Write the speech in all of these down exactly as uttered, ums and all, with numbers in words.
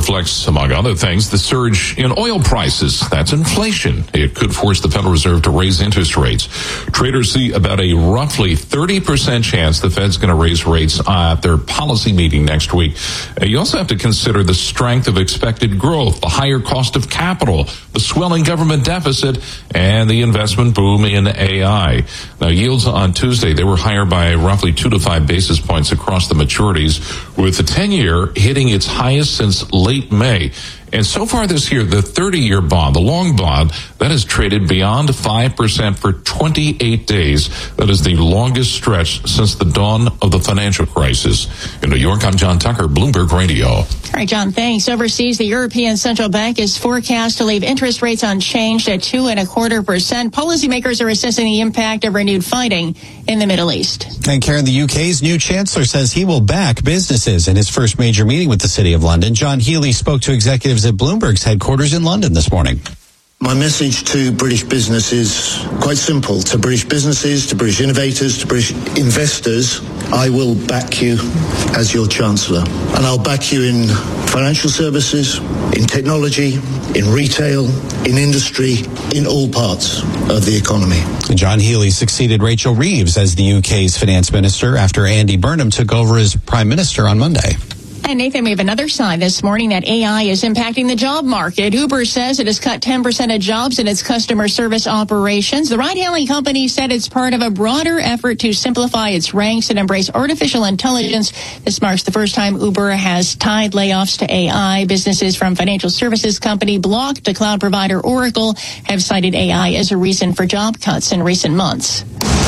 reflects, among other things, the surge in oil prices. That's inflation. It could force the Federal Reserve to raise interest rates. Traders see about a roughly thirty percent chance the Fed's going to raise rates at their policy meeting next week. Uh, you also have to consider the strength of expected growth, the higher cost of capital, the swelling government deficit, and the investment boom in A I. Now, yields on Tuesday, they were higher by roughly two to five basis points across the maturities, with the ten-year hitting its highest since late May. And so far this year, the thirty-year bond, the long bond, that has traded beyond five percent for twenty-eight days. That is the longest stretch since the dawn of the financial crisis. In New York, I'm John Tucker, Bloomberg Radio. All right, John, thanks. Overseas, the European Central Bank is forecast to leave interest rates unchanged at two and a quarter percent. Policymakers are assessing the impact of renewed fighting in the Middle East. And Karen, the U K's new chancellor says he will back businesses in his first major meeting with the City of London. John Healey spoke to executives at Bloomberg's headquarters in London this morning. My message to British business is quite simple. To British businesses, to British innovators, to British investors, I will back you as your Chancellor. And I'll back you in financial services, in technology, in retail, in industry, in all parts of the economy. John Healey succeeded Rachel Reeves as the U K's finance minister after Andy Burnham took over as prime minister on Monday. And Nathan, we have another sign this morning that A I is impacting the job market. Uber says it has cut ten percent of jobs in its customer service operations. The ride-hailing company said it's part of a broader effort to simplify its ranks and embrace artificial intelligence. This marks the first time Uber has tied layoffs to A I. Businesses from financial services company Block to cloud provider Oracle have cited A I as a reason for job cuts in recent months.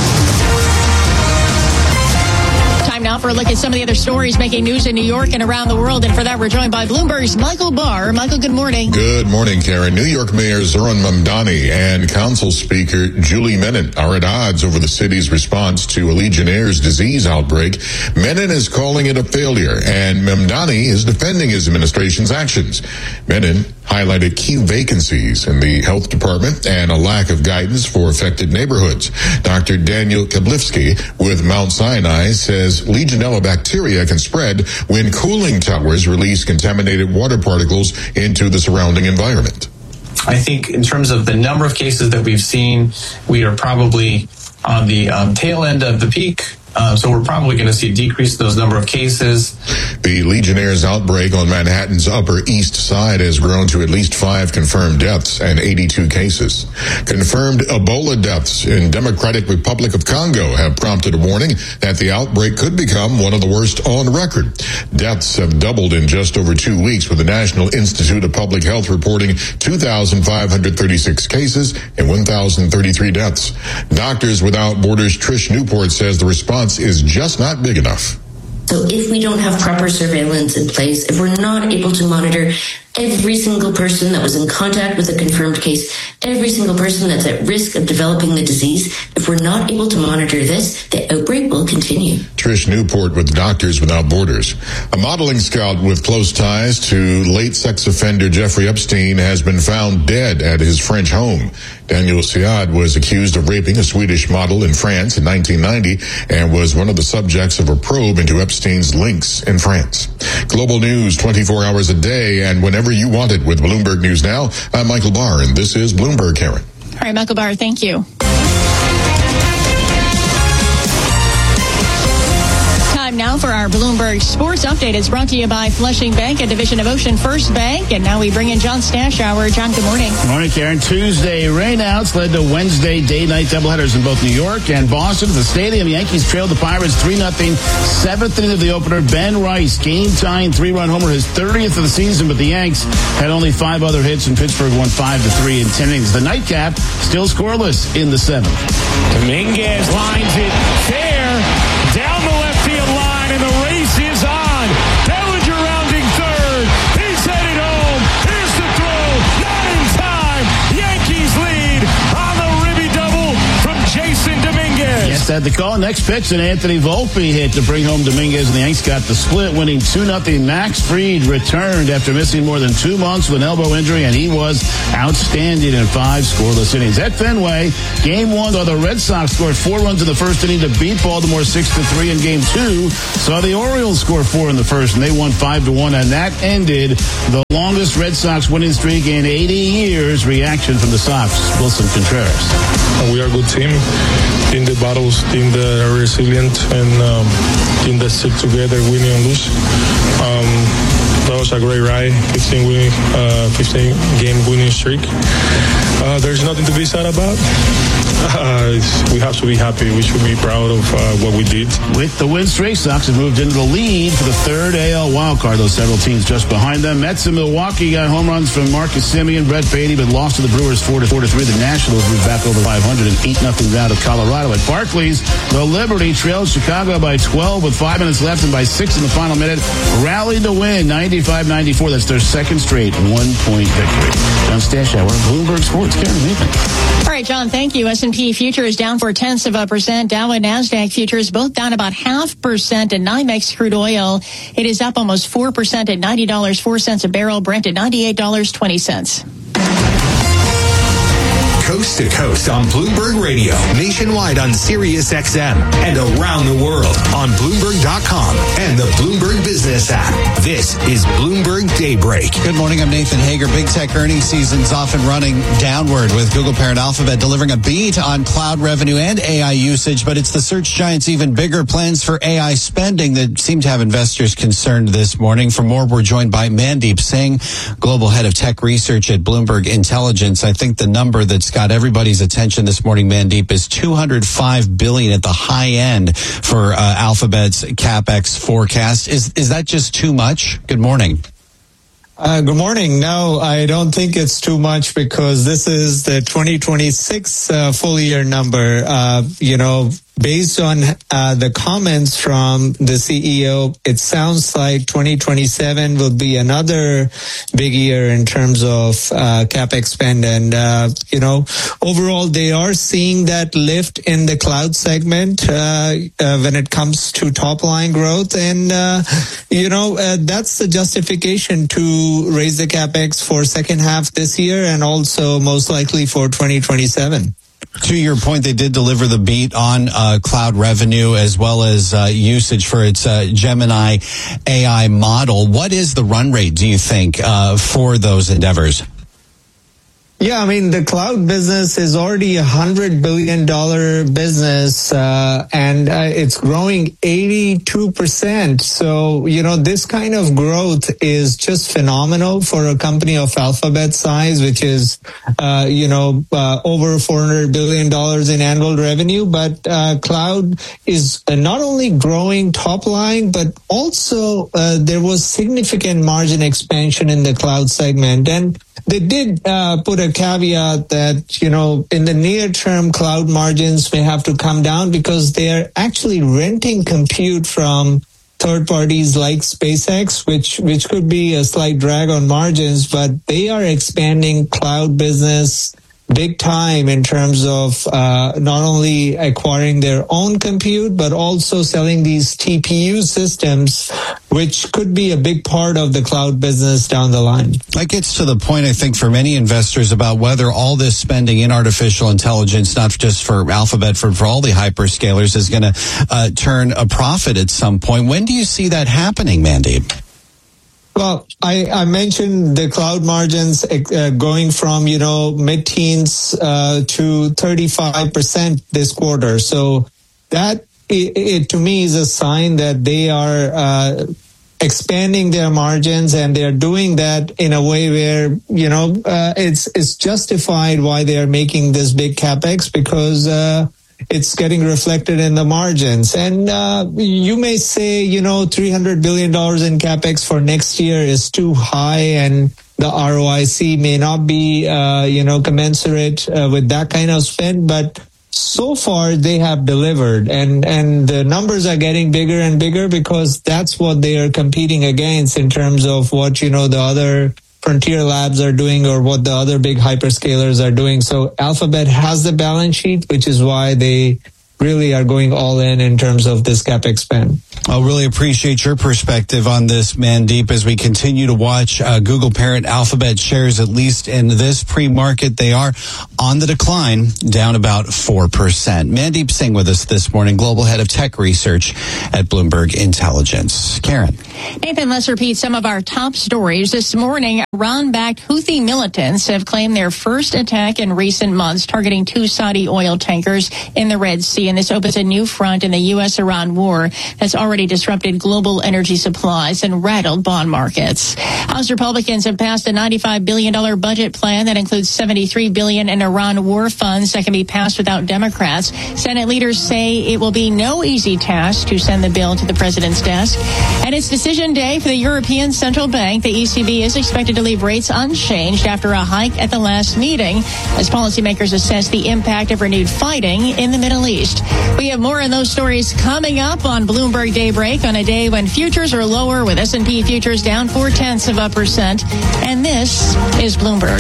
Time now for a look at some of the other stories making news in New York and around the world. And for that, we're joined by Bloomberg's Michael Barr. Michael, good morning. Good morning, Karen. New York Mayor Zohran Mamdani and Council Speaker Julie Menon are at odds over the city's response to a Legionnaire's disease outbreak. Menon is calling it a failure, and Mamdani is defending his administration's actions. Menon highlighted key vacancies in the health department and a lack of guidance for affected neighborhoods. Doctor Daniel Kablivsky with Mount Sinai says Legionella bacteria can spread when cooling towers release contaminated water particles into the surrounding environment. I think in terms of the number of cases that we've seen, we are probably on the um, tail end of the peak. Uh, so we're probably going to see a decrease in those number of cases. The Legionnaire's outbreak on Manhattan's Upper East Side has grown to at least five confirmed deaths and eighty-two cases. Confirmed Ebola deaths in Democratic Republic of Congo have prompted a warning that the outbreak could become one of the worst on record. Deaths have doubled in just over two weeks, with the National Institute of Public Health reporting two thousand five hundred thirty-six cases and one thousand thirty-three deaths. Doctors Without Borders' Trish Newport says the response is just not big enough. So if we don't have proper surveillance in place, if we're not able to monitor every single person that was in contact with a confirmed case, every single person that's at risk of developing the disease, if we're not able to monitor this, the outbreak will continue. Trish Newport with Doctors Without Borders. A modeling scout with close ties to late sex offender Jeffrey Epstein has been found dead at his French home. Daniel Siad was accused of raping a Swedish model in France in nineteen ninety and was one of the subjects of a probe into Epstein's links in France. Global news twenty-four hours a day and whenever you want it with Bloomberg News Now. I'm Michael Barr, and this is Bloomberg, Karen. All right, Michael Barr, thank you. Time now for our Bloomberg Sports Update. It's brought to you by Flushing Bank, a division of Ocean First Bank. And now we bring in John Stashower. John, good morning. Good morning, Karen. Tuesday rainouts led to Wednesday day-night doubleheaders in both New York and Boston. At the stadium, Yankees trailed the Pirates three nothing. Seventh inning of the opener, Ben Rice, game-tying three-run homer, his thirtieth of the season, but the Yanks had only five other hits, and Pittsburgh won five to three in ten innings. The nightcap still scoreless in the seventh. Dominguez lines it fair down the left field line, and the race is on. Bellinger rounding third. He's headed home. Here's the throw. Not in time. Yankees lead on the ribby double from Jason Dominguez. Yes, West had the call. Next pitch, and Anthony Volpe hit to bring home Dominguez, and the Yanks got the split, winning two nothing. Max Fried returned after missing more than two months with an elbow injury, and he was outstanding in five scoreless innings. At Fenway, game one, though the Red Sox scored four runs in the first inning to beat Baltimore six to three in game two, saw the Orioles score four in the first, and they won five to one, and that ended the longest Red Sox winning streak in eighty years. Reaction from the Sox, Wilson Contreras. We are a good team. Team that battles, team that are resilient, and um, team that stick together, winning and lose. Um, that was a great ride, fifteen winning, uh, fifteen game winning streak. Uh, there's nothing to be sad about. Uh, we have to be happy. We should be proud of uh, what we did. With the win streak, Sox have moved into the lead for the third A L wildcard. Those several teams just behind them. Mets and Milwaukee got home runs from Marcus Semien, Brett Beatty, but lost to the Brewers four to three. The Nationals moved back over five hundred and eight nothing round of Colorado. At Barclays, the Liberty trailed Chicago by twelve with five minutes left, and by six in the final minute, rallied to win ninety-five ninety-four. That's their second straight one-point victory. John Stashauer, Bloomberg Sports. Karen, anything? All right, John, thank you. S and P futures down four tenths of a percent. Dow and NASDAQ futures both down about half percent. And NYMEX crude oil, it is up almost four percent at ninety dollars and four cents a barrel. Brent at ninety-eight dollars and twenty cents. Coast to coast on Bloomberg Radio, nationwide on Sirius X M, and around the world on Bloomberg dot com and the Bloomberg Business app. This is Bloomberg Daybreak. Good morning, I'm Nathan Hager. Big tech earnings season's off and running downward, with Google parent Alphabet delivering a beat on cloud revenue and A I usage, but it's the search giant's even bigger plans for A I spending that seem to have investors concerned this morning. For more, we're joined by Mandeep Singh, global head of tech research at Bloomberg Intelligence. I think the number that's got everybody's attention this morning, Mandeep, is two hundred five billion dollars at the high end for uh, Alphabet's CapEx forecast. Is is that just too much? Good morning. Uh, good morning. No, I don't think it's too much, because this is the twenty twenty-six uh, full year number. Uh, you know, based on uh, the comments from the C E O, it sounds like twenty twenty-seven will be another big year in terms of uh, CapEx spend. And, uh, you know, overall, they are seeing that lift in the cloud segment uh, uh, when it comes to top line growth. And, uh, you know, uh, that's the justification to raise the CapEx for second half this year, and also most likely for twenty twenty-seven. To your point, they did deliver the beat on uh, cloud revenue as well as uh, usage for its uh, Gemini A I model. What is the run rate, do you think, uh, for those endeavors? Yeah, I mean, the cloud business is already a one hundred billion dollars business, uh, and uh, it's growing eighty-two percent. So, you know, this kind of growth is just phenomenal for a company of Alphabet size, which is, uh, you know, uh, over four hundred billion dollars in annual revenue. But uh, cloud is not only growing top line, but also uh, there was significant margin expansion in the cloud segment. And they did uh, put a caveat that, you know, in the near term, cloud margins may have to come down because they're actually renting compute from third parties like SpaceX, which which could be a slight drag on margins, but they are expanding cloud business big time in terms of uh, not only acquiring their own compute, but also selling these T P U systems, which could be a big part of the cloud business down the line. That gets to the point, I think, for many investors about whether all this spending in artificial intelligence, not just for Alphabet, for, for all the hyperscalers, is going to uh, turn a profit at some point. When do you see that happening, Mandeep? Well, I, I mentioned the cloud margins uh, going from, you know, mid-teens uh, to thirty-five percent this quarter. So that, it, it to me is a sign that they are uh, expanding their margins, and they're doing that in a way where, you know, uh, it's it's justified why they are making this big CapEx, because uh it's getting reflected in the margins. And uh, you may say, you know, three hundred billion dollars in CapEx for next year is too high, and the R O I C may not be, uh, you know, commensurate uh, with that kind of spend. But so far, they have delivered. And, and the numbers are getting bigger and bigger, because that's what they are competing against in terms of what, you know, the other Frontier Labs are doing, or what the other big hyperscalers are doing. So Alphabet has the balance sheet, which is why they really are going all in in terms of this CapEx spend. I really appreciate your perspective on this, Mandeep, as we continue to watch uh, Google parent Alphabet shares, at least in this pre-market. They are on the decline, down about four percent. Mandeep Singh with us this morning, Global Head of Tech Research at Bloomberg Intelligence. Karen. Nathan, let's repeat some of our top stories. This morning, Iran-backed Houthi militants have claimed their first attack in recent months, targeting two Saudi oil tankers in the Red Sea. And this opens a new front in the U S Iran war that's already disrupted global energy supplies and rattled bond markets. House Republicans have passed a ninety-five billion dollars budget plan that includes seventy-three billion dollars in Iran war funds that can be passed without Democrats. Senate leaders say it will be no easy task to send the bill to the president's desk. And it's decision day for the European Central Bank. The E C B is expected to leave rates unchanged after a hike at the last meeting as policymakers assess the impact of renewed fighting in the Middle East. We have more on those stories coming up on Bloomberg Daybreak on a day when futures are lower, with S and P futures down four-tenths of a percent. And this is Bloomberg.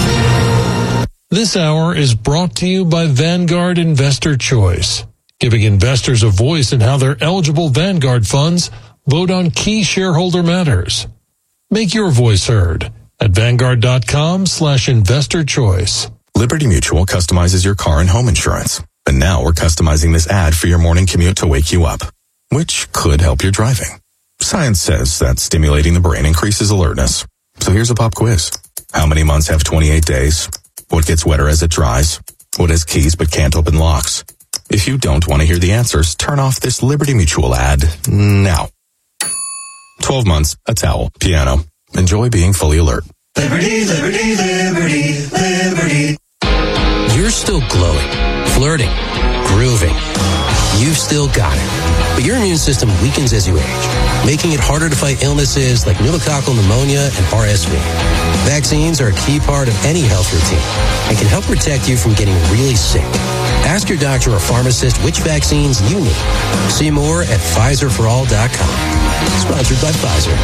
This hour is brought to you by Vanguard Investor Choice, giving investors a voice in how their eligible Vanguard funds vote on key shareholder matters. Make your voice heard at Vanguard.com slash investor choice. Liberty Mutual customizes your car and home insurance. And now we're customizing this ad for your morning commute to wake you up, which could help your driving. Science says that stimulating the brain increases alertness. So here's a pop quiz. How many months have twenty-eight days? What gets wetter as it dries? What has keys but can't open locks? If you don't want to hear the answers, turn off this Liberty Mutual ad now. twelve months, a towel, piano. Enjoy being fully alert. Liberty, liberty, liberty, liberty. You're still glowing, flirting, grooving. You've still got it. But your immune system weakens as you age, making it harder to fight illnesses like pneumococcal pneumonia and R S V. Vaccines are a key part of any health routine and can help protect you from getting really sick. Ask your doctor or pharmacist which vaccines you need. See more at Pfizer for all dot com. Sponsored by Pfizer.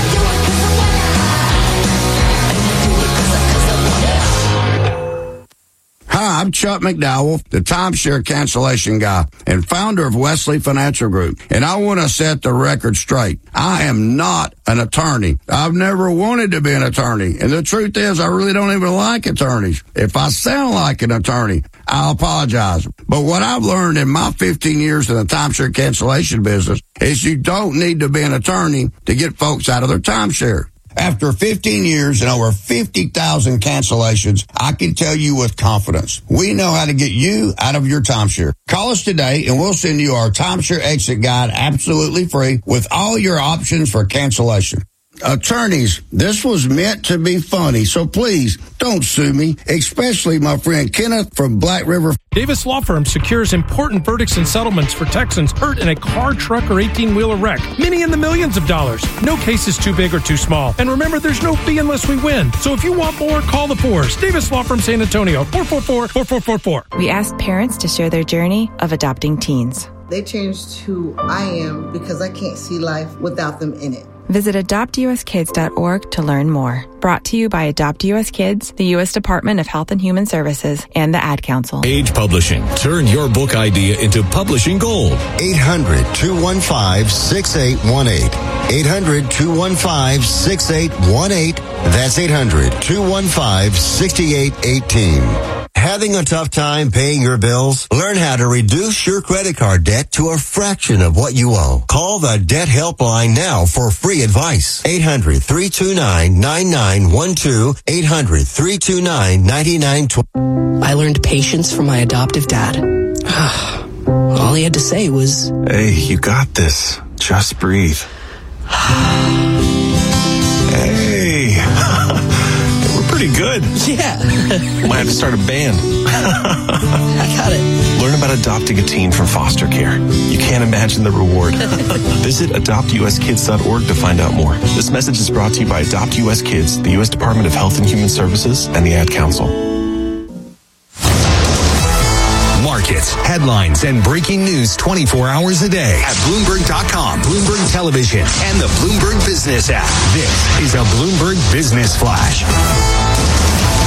Hi, I'm Chuck McDowell, the timeshare cancellation guy and founder of Wesley Financial Group. And I want to set the record straight. I am not an attorney. I've never wanted to be an attorney. And the truth is, I really don't even like attorneys. If I sound like an attorney, I'll apologize. But what I've learned in my fifteen years in the timeshare cancellation business is you don't need to be an attorney to get folks out of their timeshare. After fifteen years and over fifty thousand cancellations, I can tell you with confidence, we know how to get you out of your timeshare. Call us today and we'll send you our timeshare exit guide absolutely free with all your options for cancellation. Attorneys, this was meant to be funny, so please don't sue me, especially my friend Kenneth from Black River. Davis Law Firm secures important verdicts and settlements for Texans hurt in a car, truck, or eighteen-wheeler wreck. Many in the millions of dollars. No case is too big or too small. And remember, there's no fee unless we win. So if you want more, call the Fours. Davis Law Firm San Antonio, four four four, four four four four. We asked parents to share their journey of adopting teens. They changed who I am because I can't see life without them in it. Visit adopt u s kids dot org to learn more. Brought to you by Adopt U S Kids, the U S Department of Health and Human Services, and the Ad Council. Age Publishing. Turn your book idea into publishing gold. eight hundred, two one five, six eight one eight. eight hundred, two one five, six eight one eight. That's eight hundred, two one five, six eight one eight. Having a tough time paying your bills? Learn how to reduce your credit card debt to a fraction of what you owe. Call the Debt Helpline now for free advice. eight hundred, three two nine, nine nine one two. eight hundred, three two nine, nine nine two zero. I learned patience from my adoptive dad. All he had to say was, "Hey, you got this. Just breathe." Hey. Pretty good. Yeah. Might have to start a band. I got it. Learn about adopting a teen from foster care. You can't imagine the reward. Visit adopt u s kids dot org to find out more. This message is brought to you by Adopt U S Kids, the U S Department of Health and Human Services, and the Ad Council. Markets, headlines, and breaking news twenty-four hours a day at Bloomberg dot com, Bloomberg Television, and the Bloomberg Business app. This is a Bloomberg Business Flash. And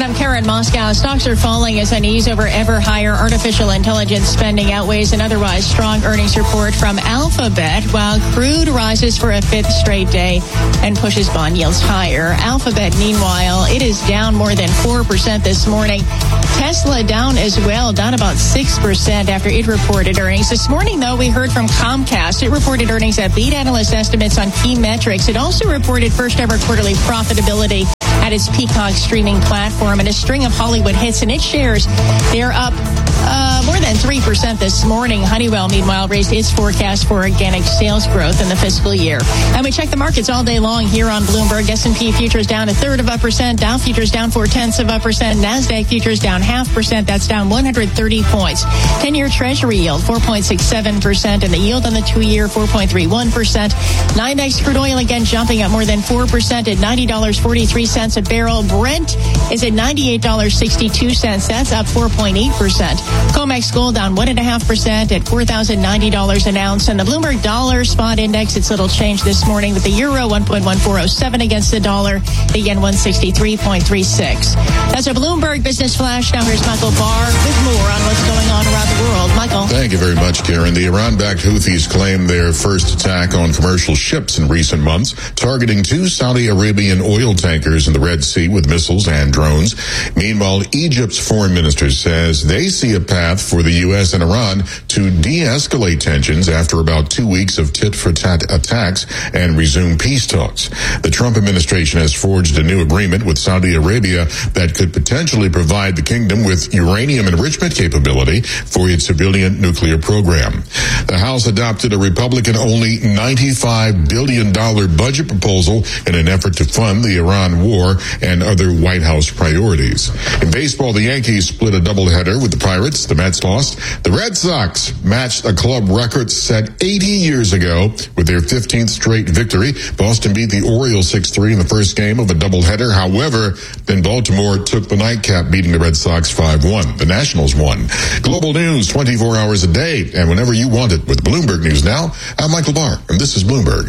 I'm Karen Moscow. Stocks are falling as unease over ever higher artificial intelligence spending outweighs an otherwise strong earnings report from Alphabet, while crude rises for a fifth straight day and pushes bond yields higher. Alphabet, meanwhile, it is down more than four percent this morning. Tesla down as well, down about six percent after it reported earnings. This morning, though, we heard from Comcast. It reported earnings that beat analyst estimates on key metrics. It also reported first ever quarterly profitability at its Peacock streaming platform and a string of Hollywood hits, and its shares, they're up uh, more than three percent this morning. Honeywell, meanwhile, raised its forecast for organic sales growth in the fiscal year. And we check the markets all day long here on Bloomberg. S and P futures down a third of a percent. Dow futures down four-tenths of a percent. NASDAQ futures down half percent. That's down one hundred thirty points. ten-year Treasury yield, four point six seven percent. And the yield on the two-year, four point three one percent. NYMEX crude oil again jumping up more than four percent at ninety dollars and forty-three cents a barrel. Brent is at ninety-eight dollars and sixty-two cents. That's up four point eight percent. COMEX gold down one point five percent at four thousand ninety dollars an ounce. And the Bloomberg Dollar Spot Index, it's little change this morning with the euro one point one four oh seven against the dollar, the yen one sixty-three point three six. That's a Bloomberg Business Flash. Now here's Michael Barr with more on what's going on around the world. Michael. Thank you very much, Karen. The Iran-backed Houthis claimed their first attack on commercial ships in recent months, targeting two Saudi Arabian oil tankers in the Red Sea with missiles and drones. Meanwhile, Egypt's foreign minister says they see a path for the U S and Iran to de-escalate tensions after about two weeks of tit-for-tat attacks and resume peace talks. The Trump administration has forged a new agreement with Saudi Arabia that could potentially provide the kingdom with uranium enrichment capability for its civilian nuclear program. The House adopted a Republican-only ninety-five billion dollars budget proposal in an effort to fund the Iran war and other White House priorities. In baseball, the Yankees split a doubleheader with the Pirates. The Mets lost. The Red Sox matched a club record set eighty years ago with their fifteenth straight victory. Boston beat the Orioles six three in the first game of a doubleheader. However, then Baltimore took the nightcap, beating the Red Sox five one. The Nationals won. Global news twenty-four hours a day and whenever you want it with Bloomberg News Now. I'm Michael Barr, and this is Bloomberg.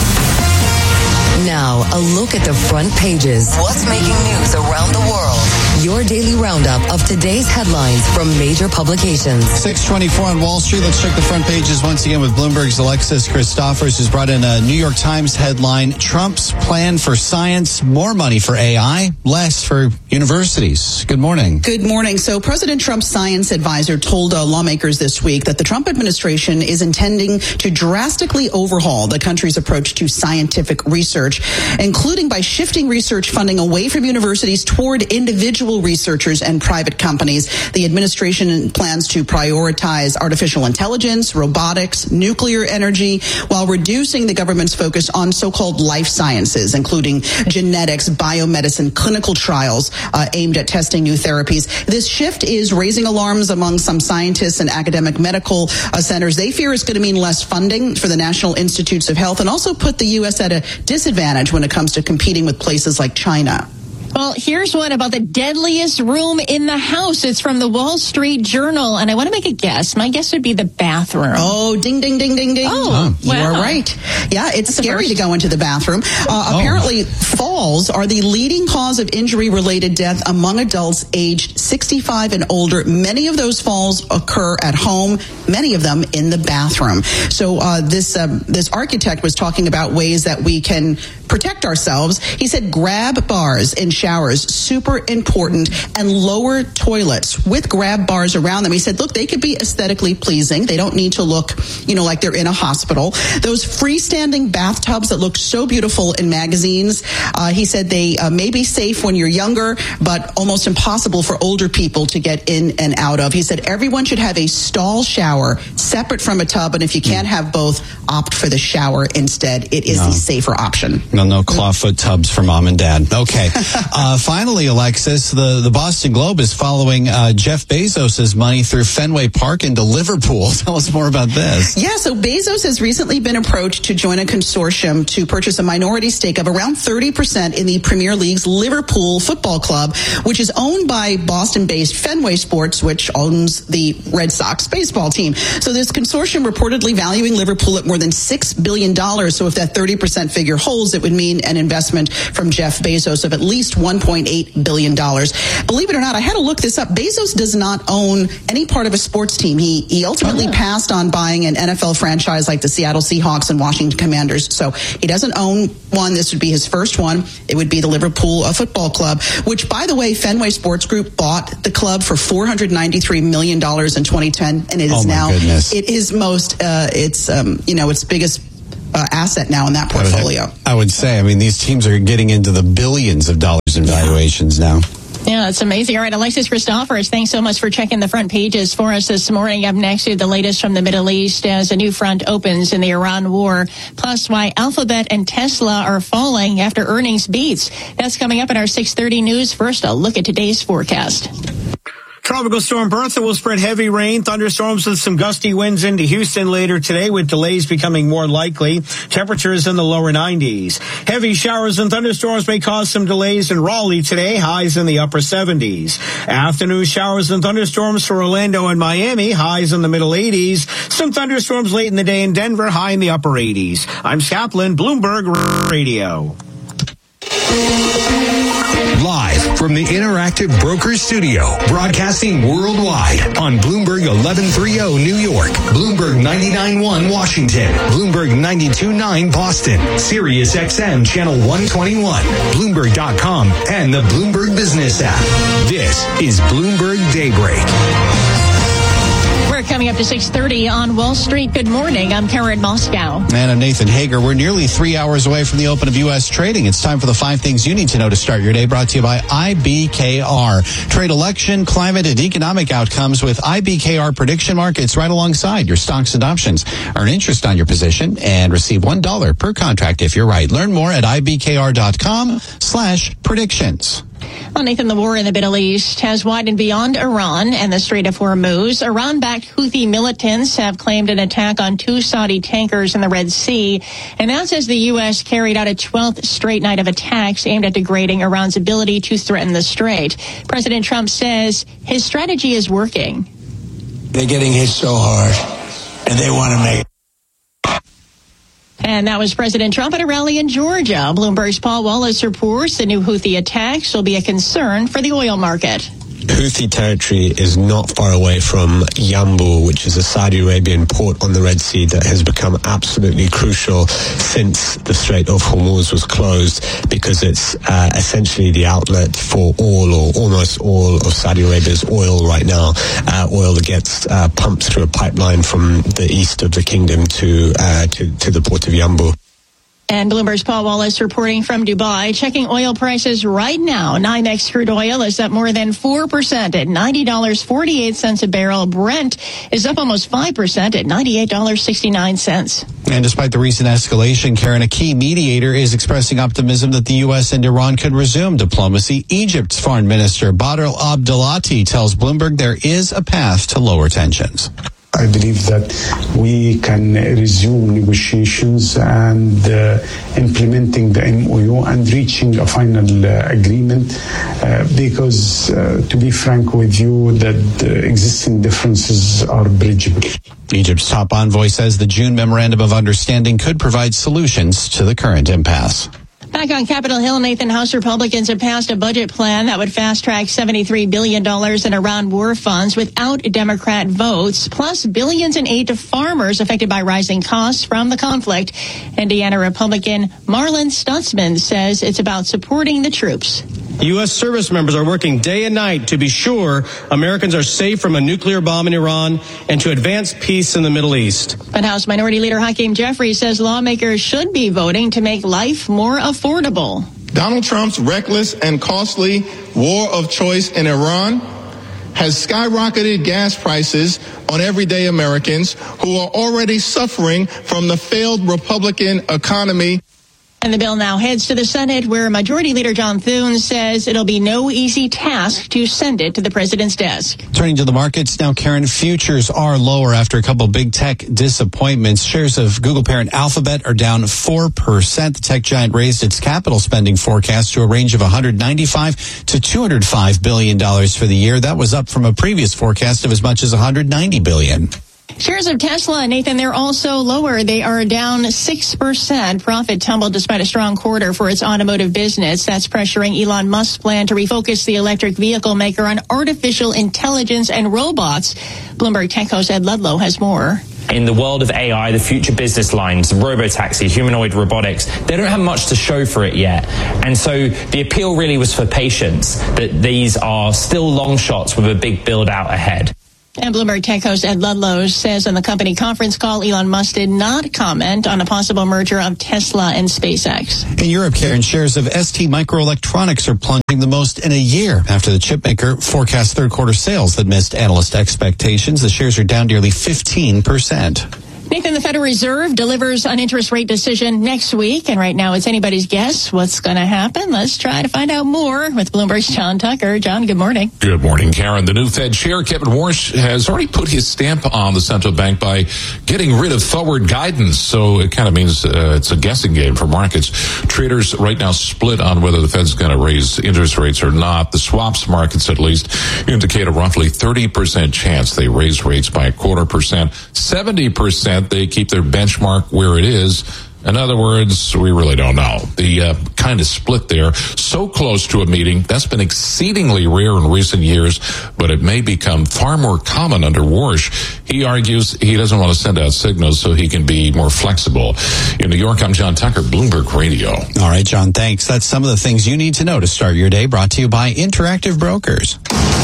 Now, a look at the front pages. What's making news around the world? Your daily roundup of today's headlines from major publications. six twenty-four on Wall Street. Let's check the front pages once again with Bloomberg's Alexis Christophers, who's brought in a New York Times headline: Trump's plan for science, more money for A I, less for universities. Good morning. Good morning. So President Trump's science advisor told uh, lawmakers this week that the Trump administration is intending to drastically overhaul the country's approach to scientific research, including by shifting research funding away from universities toward individual researchers and private companies. The administration plans to prioritize artificial intelligence, robotics, nuclear energy, while reducing the government's focus on so-called life sciences, including genetics, biomedicine, clinical trials uh, aimed at testing new therapies. This shift is raising alarms among some scientists and academic medical uh, centers. They fear it's going to mean less funding for the National Institutes of Health and also put the U S at a disadvantage when it comes to competing with places like China. Well, here's one about the deadliest room in the house. It's from the Wall Street Journal, and I want to make a guess. My guess would be the bathroom. Oh, ding, ding, ding, ding, ding. Oh, you wow. are right. Yeah, it's That's scary to go into the bathroom. Uh, oh. Apparently, falls are the leading cause of injury-related death among adults aged sixty-five and older. Many of those falls occur at home, many of them in the bathroom. So uh, this uh, this architect was talking about ways that we can protect ourselves. He said grab bars in showers, super important, and lower toilets with grab bars around them. He said, look, they could be aesthetically pleasing. They don't need to look, you know, like they're in a hospital. Those freestanding bathtubs that look so beautiful in magazines, uh, he said they uh, may be safe when you're younger, but almost impossible for older people to get in and out of. He said everyone should have a stall shower separate from a tub, and if you can't have both, opt for the shower instead. It is no. the safer option. No, no clawfoot tubs for mom and dad. Okay. Uh, finally, Alexis, the, the Boston Globe is following uh, Jeff Bezos' money through Fenway Park into Liverpool. Tell us more about this. Yeah, so Bezos has recently been approached to join a consortium to purchase a minority stake of around thirty percent in the Premier League's Liverpool Football Club, which is owned by Boston-based Fenway Sports, which owns the Red Sox baseball team. So this consortium reportedly valuing Liverpool at more than six billion dollars. So if that thirty percent figure holds, it would mean an investment from Jeff Bezos of at least one point eight billion dollars. Believe it or not, I had to look this up. Bezos does not own any part of a sports team. He he ultimately oh, yeah. passed on buying an N F L franchise like the Seattle Seahawks and Washington Commanders. So he doesn't own one. This would be his first one. It would be the Liverpool uh, Football Club, which, by the way, Fenway Sports Group bought the club for four hundred ninety-three million dollars in twenty ten, and it is oh now goodness. it is most uh, it's um, you know its biggest uh, asset now in that portfolio. I would, I would say, I mean, these teams are getting into the billions of dollars in valuations now. Yeah, it's amazing. All right, Alexis Christophorus, thanks so much for checking the front pages for us this morning. Up next to the latest from the Middle East as a new front opens in the Iran war, plus why Alphabet and Tesla are falling after earnings beats. That's coming up in our six thirty news. First, a look at today's forecast. Tropical storm Bertha will spread heavy rain, thunderstorms with some gusty winds into Houston later today, with delays becoming more likely. Temperatures in the lower nineties. Heavy showers and thunderstorms may cause some delays in Raleigh today, highs in the upper seventies. Afternoon showers and thunderstorms for Orlando and Miami, highs in the middle eighties. Some thunderstorms late in the day in Denver, high in the upper eighties. I'm Scotland, Bloomberg Radio. Live from the Interactive Brokers Studio, broadcasting worldwide on Bloomberg eleven thirty New York, Bloomberg ninety-nine point one Washington, Bloomberg ninety-two point nine Boston, Sirius X M Channel one twenty-one, Bloomberg dot com, and the Bloomberg Business app. This is Bloomberg Daybreak. We're coming up to six thirty on Wall Street. Good morning. I'm Karen Moscow. And I'm Nathan Hager. We're nearly three hours away from the open of U S trading. It's time for the five things you need to know to start your day, brought to you by I B K R. Trade election, climate, and economic outcomes with I B K R prediction markets right alongside your stocks and options. Earn interest on your position and receive one dollar per contract if you're right. Learn more at ibkr.com slash predictions. Well, Nathan, the war in the Middle East has widened beyond Iran and the Strait of Hormuz. Iran-backed Houthi militants have claimed an attack on two Saudi tankers in the Red Sea, and that says the U S carried out a twelfth straight night of attacks aimed at degrading Iran's ability to threaten the Strait. President Trump says his strategy is working. They're getting hit so hard, and they want to make it. And that was President Trump at a rally in Georgia. Bloomberg's Paul Wallace reports the new Houthi attacks will be a concern for the oil market. Houthi territory is not far away from Yanbu, which is a Saudi Arabian port on the Red Sea that has become absolutely crucial since the Strait of Hormuz was closed, because it's uh, essentially the outlet for all or almost all of Saudi Arabia's oil right now, uh, oil that gets uh, pumped through a pipeline from the east of the kingdom to, uh, to, to the port of Yanbu. And Bloomberg's Paul Wallace reporting from Dubai. Checking oil prices right now. NYMEX crude oil is up more than four percent at ninety dollars and forty-eight cents a barrel. Brent is up almost five percent at ninety-eight dollars and sixty-nine cents. And despite the recent escalation, Karen, a key mediator is expressing optimism that the U S and Iran could resume diplomacy. Egypt's foreign minister, Badr Abdelati, tells Bloomberg there is a path to lower tensions. I believe that we can resume negotiations and uh, implementing the M O U and reaching a final uh, agreement uh, because, uh, to be frank with you, that the existing differences are bridgeable. Egypt's top envoy says the June Memorandum of Understanding could provide solutions to the current impasse. Back on Capitol Hill, Nathan, House Republicans have passed a budget plan that would fast-track seventy-three billion dollars in Iran war funds without Democrat votes, plus billions in aid to farmers affected by rising costs from the conflict. Indiana Republican Marlin Stutzman says it's about supporting the troops. U S service members are working day and night to be sure Americans are safe from a nuclear bomb in Iran and to advance peace in the Middle East. But House Minority Leader Hakeem Jeffries says lawmakers should be voting to make life more affordable. Donald Trump's reckless and costly war of choice in Iran has skyrocketed gas prices on everyday Americans who are already suffering from the failed Republican economy. And the bill now heads to the Senate, where Majority Leader John Thune says it'll be no easy task to send it to the president's desk. Turning to the markets now, Karen, futures are lower after a couple of big tech disappointments. Shares of Google parent Alphabet are down four percent. The tech giant raised its capital spending forecast to a range of one hundred ninety-five to two hundred five billion dollars for the year. That was up from a previous forecast of as much as one hundred ninety billion dollars. Shares of Tesla, Nathan, they're also lower. They are down six percent. Profit tumbled despite a strong quarter for its automotive business. That's pressuring Elon Musk's plan to refocus the electric vehicle maker on artificial intelligence and robots. Bloomberg Tech host Ed Ludlow has more. In the world of A I, the future business lines, robotaxi, humanoid robotics, they don't have much to show for it yet. And so the appeal really was for patience, that these are still long shots with a big build out ahead. And Bloomberg Tech host Ed Ludlow says on the company conference call, Elon Musk did not comment on a possible merger of Tesla and SpaceX. In Europe, Karen, shares of S T Microelectronics are plunging the most in a year after the chipmaker forecast third quarter sales that missed analyst expectations. The shares are down nearly fifteen percent. Nathan, the Federal Reserve delivers an interest rate decision next week, and right now it's anybody's guess what's going to happen. Let's try to find out more with Bloomberg's John Tucker. John, good morning. Good morning, Karen. The new Fed chair, Kevin Warsh, has already put his stamp on the central bank by getting rid of forward guidance. So it kind of means uh, it's a guessing game for markets. Traders right now split on whether the Fed's going to raise interest rates or not. The swaps markets, at least, indicate a roughly thirty percent chance they raise rates by a quarter percent. seventy percent they keep their benchmark where it is. In other words, we really don't know. The uh, kind of split there, so close to a meeting, that's been exceedingly rare in recent years, but it may become far more common under Warsh. He argues he doesn't want to send out signals so he can be more flexible. In New York, I'm John Tucker, Bloomberg Radio. All right, John, thanks. That's some of the things you need to know to start your day, brought to you by Interactive Brokers.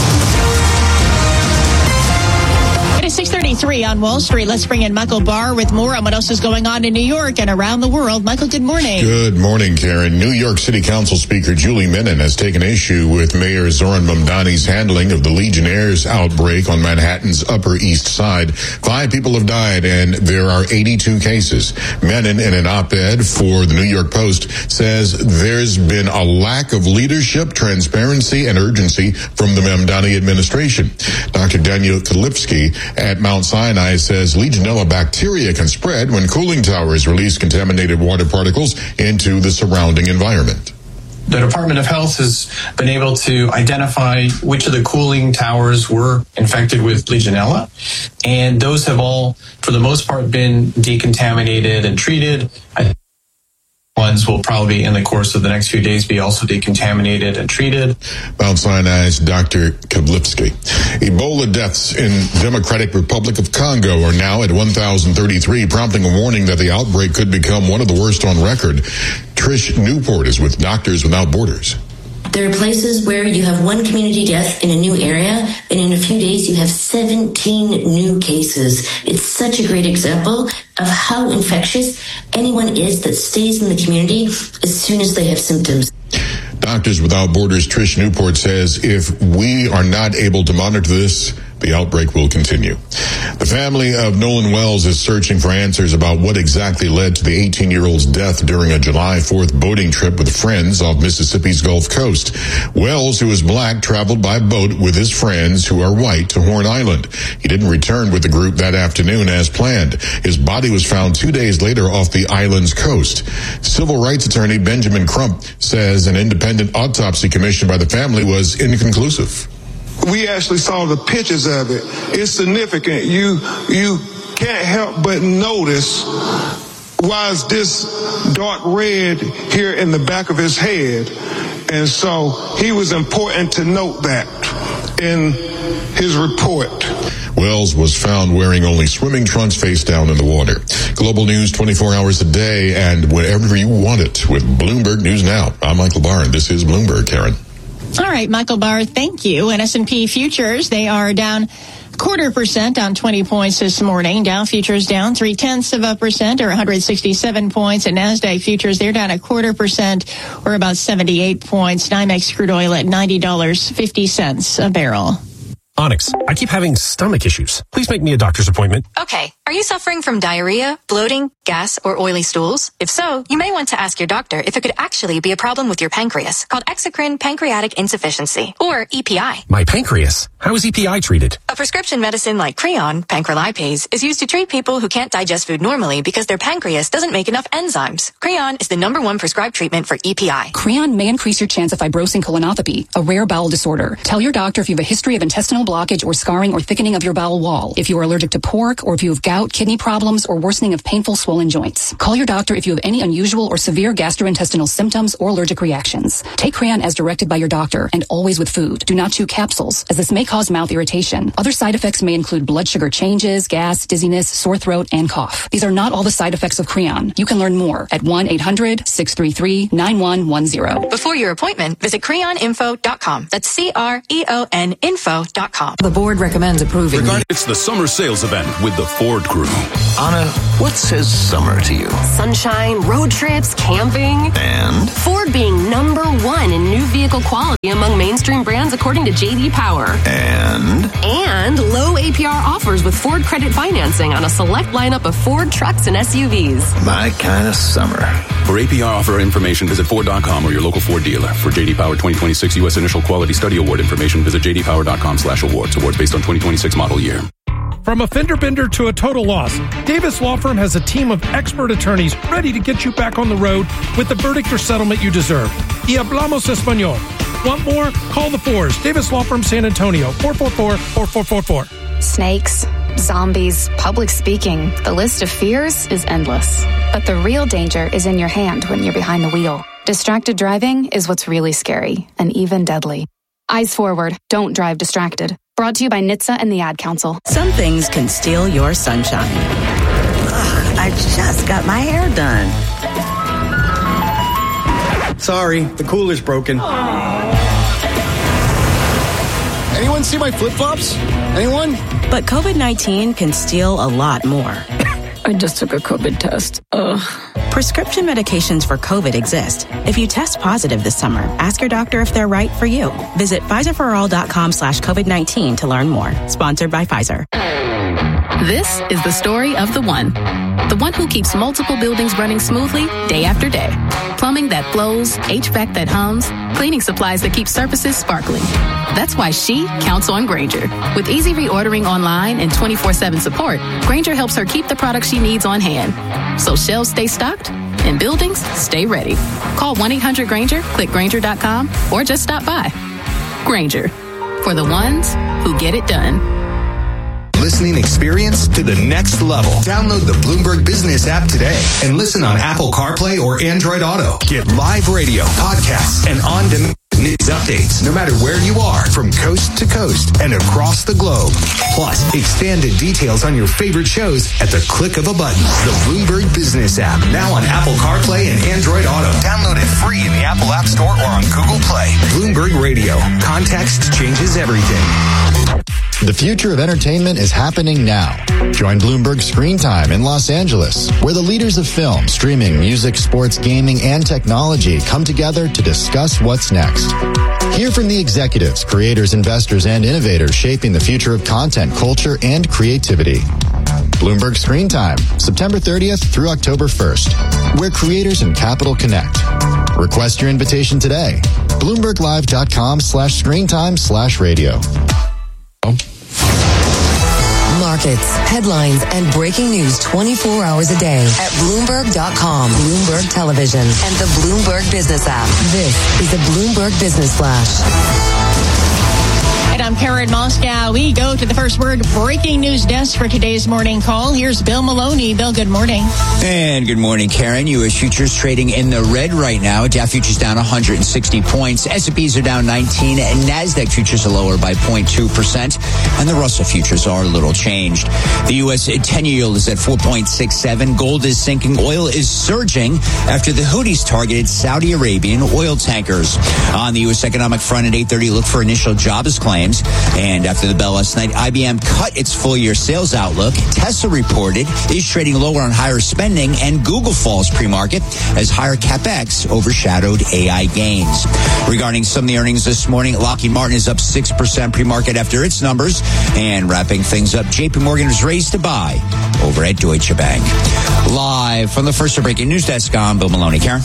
six thirty-three on Wall Street. Let's bring in Michael Barr with more on what else is going on in New York and around the world. Michael, good morning. Good morning, Karen. New York City Council Speaker Julie Menin has taken issue with Mayor Zoran Mamdani's handling of the Legionnaires outbreak on Manhattan's Upper East Side. Five people have died and there are eighty-two cases. Menin, in an op-ed for the New York Post, says there's been a lack of leadership, transparency, and urgency from the Mamdani administration. Doctor Daniel Kalipsky at Mount Sinai says Legionella bacteria can spread when cooling towers release contaminated water particles into the surrounding environment. The Department of Health has been able to identify which of the cooling towers were infected with Legionella, and those have all, for the most part, been decontaminated and treated. Ones will probably, in the course of the next few days, be also decontaminated and treated. Mount Sinai's Doctor Kablitsky. Ebola deaths in Democratic Republic of Congo are now at one thousand thirty-three, prompting a warning that the outbreak could become one of the worst on record. Trish Newport is with Doctors Without Borders. There are places where you have one community death in a new area, and in a few days you have seventeen new cases. It's such a great example of how infectious anyone is that stays in the community as soon as they have symptoms. Doctors Without Borders' Trish Newport says if we are not able to monitor this, the outbreak will continue. The family of Nolan Wells is searching for answers about what exactly led to the eighteen-year-old's death during a July fourth boating trip with friends off Mississippi's Gulf Coast. Wells, who is black, traveled by boat with his friends, who are white, to Horn Island. He didn't return with the group that afternoon as planned. His body was found two days later off the island's coast. Civil rights attorney Benjamin Crump says an independent autopsy commissioned by the family was inconclusive. We actually saw the pictures of it. It's significant. You you can't help but notice why is this dark red here in the back of his head. And so he was important to note that in his report. Wells was found wearing only swimming trunks face down in the water. Global news twenty-four hours a day and whenever you want it with Bloomberg News Now. I'm Michael Barr and this is Bloomberg, Karen. All right, Michael Barr, thank you. And S and P futures, they are down quarter percent, down twenty points this morning. Dow futures down three tenths of a percent, or one hundred sixty-seven points. And NASDAQ futures, they're down a quarter percent, or about seventy-eight points. NYMEX crude oil at ninety dollars and fifty cents a barrel. Onyx, I keep having stomach issues. Please make me a doctor's appointment. Okay. Are you suffering from diarrhea, bloating, gas, or oily stools? If so, you may want to ask your doctor if it could actually be a problem with your pancreas, called exocrine pancreatic insufficiency, or E P I. My pancreas? How is E P I treated? A prescription medicine like Creon, pancrelipase, is used to treat people who can't digest food normally because their pancreas doesn't make enough enzymes. Creon is the number one prescribed treatment for E P I. Creon may increase your chance of fibrosing colonopathy, a rare bowel disorder. Tell your doctor if you have a history of intestinal blockage or scarring or thickening of your bowel wall, if you are allergic to pork, or if you have gout, kidney problems, or worsening of painful swollen joints. Call your doctor if you have any unusual or severe gastrointestinal symptoms or allergic reactions. Take Creon as directed by your doctor and always with food. Do not chew capsules, as this may cause mouth irritation. Other side effects may include blood sugar changes, gas, dizziness, sore throat, and cough. These are not all the side effects of Creon. You can learn more at one eight hundred six three three nine one one zero. Before your appointment, visit creon info dot com. That's C R E O N info dot com. The board recommends approving. Regarding it's the summer sales event with the Ford crew. Anna, what says summer to you? Sunshine, road trips, camping. And? Ford being number one in new vehicle quality among mainstream brands according to J D Power. And? And low A P R offers with Ford credit financing on a select lineup of Ford trucks and S U Vs. My kind of summer. For A P R offer information, visit Ford dot com or your local Ford dealer. For J D Power twenty twenty-six U S Initial Quality Study Award information, visit j d power dot com slash awards. Awards based on twenty twenty-six model year. From a fender bender to a total loss, Davis Law Firm has a team of expert attorneys ready to get you back on the road with the verdict or settlement you deserve. Y hablamos español. Want more? Call the Fours. Davis Law Firm, San Antonio, four four four, four four four four. Snakes, zombies, public speaking. The list of fears is endless. But the real danger is in your hand when you're behind the wheel. Distracted driving is what's really scary and even deadly. Eyes forward. Don't drive distracted. Brought to you by N H T S A and the Ad Council. Some things can steal your sunshine. Ugh, I just got my hair done. Sorry, the cooler's broken. Anyone see my flip-flops? Anyone? But COVID nineteen can steal a lot more. I just took a COVID test. Ugh. Prescription medications for COVID exist. If you test positive this summer, ask your doctor if they're right for you. Visit Pfizer for all dot com slash COVID nineteen to learn more. Sponsored by Pfizer. This is the story of the one. The one who keeps multiple buildings running smoothly day after day. Plumbing that flows, H V A C that hums, cleaning supplies that keep surfaces sparkling. That's why she counts on Grainger. With easy reordering online and twenty-four seven support, Grainger helps her keep the products she needs on hand. So shelves stay stocked and buildings stay ready. Call one eight hundred Grainger, click Grainger dot com, or just stop by. Grainger, for the ones who get it done. Listening experience to the next level. Download the Bloomberg Business app today and listen on Apple CarPlay or Android Auto. Get live radio, podcasts, and on-demand news updates no matter where you are from coast to coast and across the globe. Plus, expanded details on your favorite shows at the click of a button. The Bloomberg Business app, now on Apple CarPlay and Android Auto. Download it free in the Apple App Store or on Google Play. Bloomberg Radio. Context changes everything. The future of entertainment is happening now. Join Bloomberg Screen Time in Los Angeles, where the leaders of film, streaming, music, sports, gaming, and technology come together to discuss what's next. Hear from the executives, creators, investors, and innovators shaping the future of content, culture, and creativity. Bloomberg Screen Time, September thirtieth through October first, where creators and capital connect. Request your invitation today. Bloomberg Live dot com slash screen time slash radio. Markets, headlines, and breaking news twenty-four hours a day at Bloomberg dot com, Bloomberg Television, and the Bloomberg Business app. This is the Bloomberg Business Flash. And I'm Karen Moscow. We go to the First Word breaking news desk for today's morning call. Here's Bill Maloney. Bill, good morning. And good morning, Karen. U S futures trading in the red right now. Dow futures down one hundred sixty points. S and P's are down nineteen. And NASDAQ futures are lower by zero point two percent. And the Russell futures are a little changed. The U S ten-year yield is at four point six seven. Gold is sinking. Oil is surging after the Houthis targeted Saudi Arabian oil tankers. On the U S economic front at eight thirty, look for initial jobs claims. And after the bell last night, I B M cut its full-year sales outlook. Tesla reported is trading lower on higher spending, and Google falls pre-market as higher CapEx overshadowed A I gains. Regarding some of the earnings this morning, Lockheed Martin is up six percent pre-market after its numbers. And wrapping things up, J P Morgan is raised to buy over at Deutsche Bank. Live from the First Breaking News Desk, I'm Bill Maloney. Karen?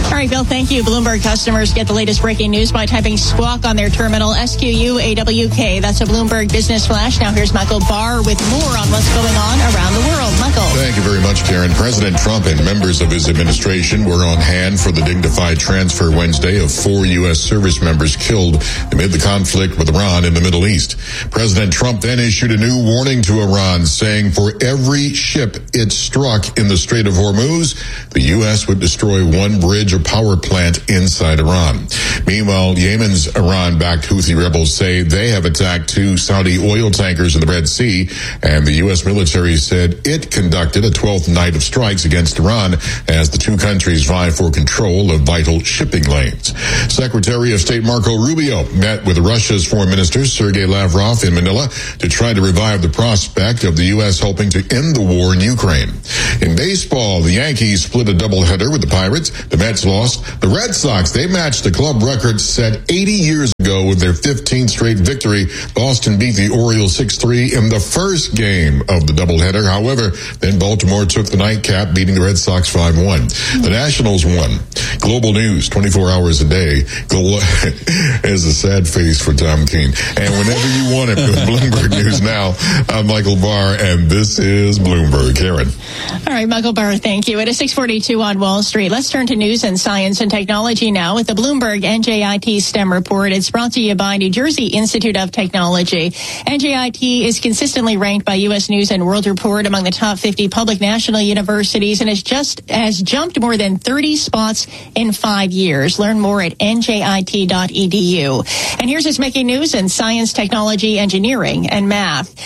All right, Bill, thank you. Bloomberg customers get the latest breaking news by typing Squawk on their terminal, S Q U A W K. That's a Bloomberg Business Flash. Now here's Michael Barr with more on what's going on around the world. Michael. Thank you very much, Karen. President Trump and members of his administration were on hand for the dignified transfer Wednesday of four U S service members killed amid the conflict with Iran in the Middle East. President Trump then issued a new warning to Iran, saying for every ship it struck in the Strait of Hormuz, the U S would destroy one bridge or power plant inside Iran. Meanwhile, Yemen's Iran-backed Houthi rebels say they have attacked two Saudi oil tankers in the Red Sea, and the U S military said it conducted a twelfth night of strikes against Iran as the two countries vie for control of vital shipping lanes. Secretary of State Marco Rubio met with Russia's Foreign Minister Sergei Lavrov in Manila to try to revive the prospect of the U S helping to end the war in Ukraine. In baseball, the Yankees split a doubleheader with the Pirates. The Mets lost. The Red Sox, they matched the club record set eighty years ago with their fifteenth straight victory. Boston beat the Orioles six three in the first game of the doubleheader. However, then Baltimore took the nightcap, beating the Red Sox five one. The Nationals won. Global news, twenty-four hours a day. Glo- is a sad face for Tom Keene. And whenever you want it with Bloomberg News Now, I'm Michael Barr, and this is Bloomberg. Karen. All right, Michael Barr, thank you. It is six forty-two on Wall Street. Let's turn to news and science and technology now with the Bloomberg N J I T STEM report. It's brought to you by New Jersey Institute of Technology. N J I T is consistently ranked by U S News and World Report among the top fifty public national universities and has just has jumped more than thirty spots in five years. Learn more at N J I T dot E D U. And here's what's making news in science, technology, engineering, and math.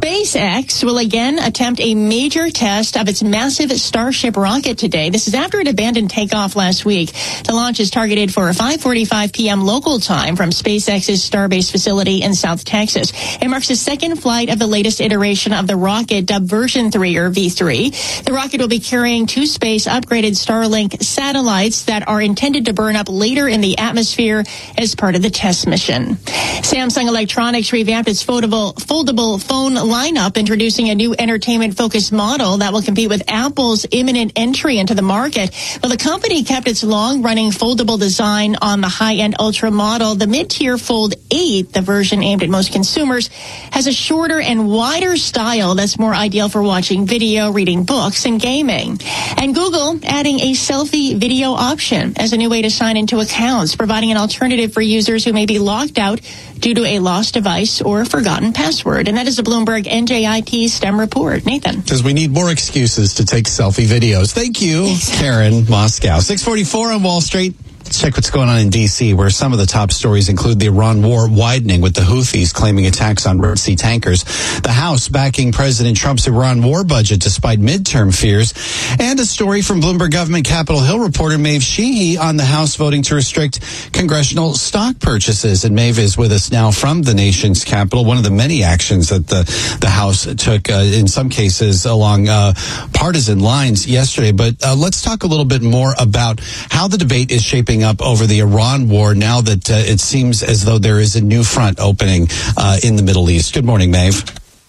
SpaceX will again attempt a major test of its massive Starship rocket today. This is after it abandoned takeoff last week. The launch is targeted for five forty-five p.m. local time from SpaceX's Starbase facility in South Texas. It marks the second flight of the latest iteration of the rocket, dubbed version three or V three. The rocket will be carrying two space upgraded Starlink satellites that are intended to burn up later in the atmosphere as part of the test mission. Samsung Electronics revamped its foldable, foldable phone lineup, introducing a new entertainment-focused model that will compete with Apple's imminent entry into the market. But the company kept its long-running foldable design on the high-end Ultra model. The mid-tier Fold eight, the version aimed at most consumers, has a shorter and wider style that's more ideal for watching video, reading books, and gaming. And Google adding a selfie video option as a new way to sign into accounts, providing an alternative for users who may be locked out due to a lost device or a forgotten password. And that is a Bloomberg N J I T STEM report. Nathan. Because we need more excuses to take selfie videos. Thank you, exactly. Karen Moscow. six forty-four on Wall Street. Let's check what's going on in D C, where some of the top stories include the Iran war widening with the Houthis claiming attacks on Red Sea tankers, the House backing President Trump's Iran war budget despite midterm fears, and a story from Bloomberg Government Capitol Hill reporter Maeve Sheehy on the House voting to restrict congressional stock purchases. And Maeve is with us now from the nation's capital, one of the many actions that the, the House took, uh, in some cases along uh, partisan lines yesterday. But uh, let's talk a little bit more about how the debate is shaping up over the Iran war now that uh, it seems as though there is a new front opening uh, in the Middle East. Good morning, Maeve.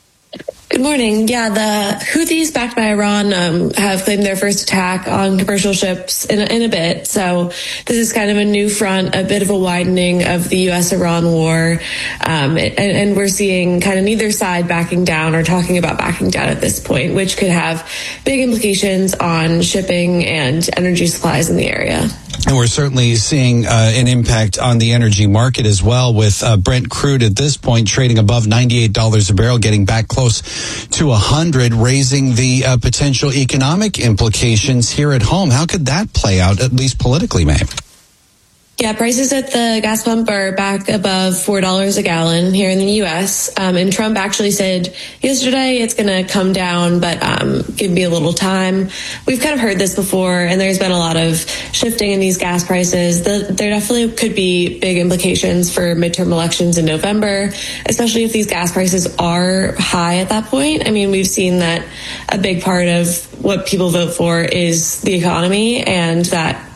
Good morning. Yeah, the Houthis, backed by Iran, um, have claimed their first attack on commercial ships in a, in a bit. So this is kind of a new front, a bit of a widening of the U S Iran war. Um, and, and we're seeing kind of neither side backing down or talking about backing down at this point, which could have big implications on shipping and energy supplies in the area. And we're certainly seeing uh, an impact on the energy market as well, with uh, Brent crude at this point trading above ninety-eight dollars a barrel, getting back close to one hundred, raising the uh, potential economic implications here at home. How could that play out, at least politically, Maeve? Yeah, prices at the gas pump are back above four dollars a gallon here in the U S. Um, and Trump actually said yesterday it's going to come down, but um, give me a little time. We've kind of heard this before, and there's been a lot of shifting in these gas prices. The, there definitely could be big implications for midterm elections in November, especially if these gas prices are high at that point. I mean, we've seen that a big part of what people vote for is the economy, and that